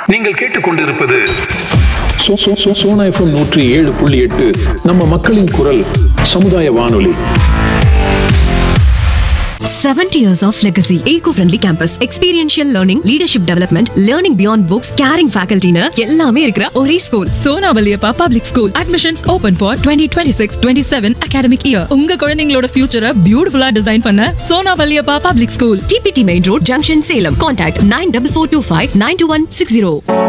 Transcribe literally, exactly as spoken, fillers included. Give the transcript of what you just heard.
நீங்கள் கேட்டுக்கொண்டிருப்பது so- so- so- Sona FM நூற்றி ஏழு புள்ளி எட்டு நம்ம மக்களின் குரல் சமுதாய வானொலி. seventy years of legacy. Eco-friendly campus. Experiential learning, leadership development, learning beyond books, caring faculty னு எல்லாமே இருக்கிற ஒரே school. Sona Valliappa public school. Admissions open for twenty twenty-six twenty-seven academic year. உங்க குழந்தைகளோட ஃபியூச்சரை பியூட்டிஃபுல்லா டிசைன் பண்ண Sona Valliappa public school. T P T Main Road, Junction, Salem. Contact nine four four two five nine two one six zero.